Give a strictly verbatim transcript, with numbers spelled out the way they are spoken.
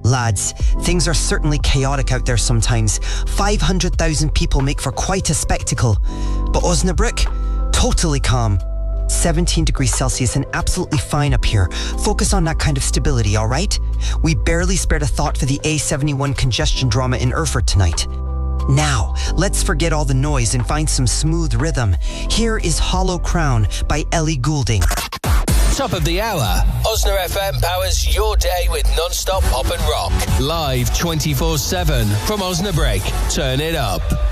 Lads, things are certainly chaotic out there sometimes. five hundred thousand people make for quite a spectacle. But Osnabrück, totally calm. seventeen degrees Celsius and absolutely fine up here. Focus on that kind of stability, alright? We barely spared a thought for the A seventy-one congestion drama in Erfurt tonight. Now, let's forget all the noise and find some smooth rhythm. Here is Hollow Crown by Ellie Goulding. Top of the hour, Osna F M powers your day with non-stop pop and rock. Live twenty-four seven from Osnabrück. Turn it up.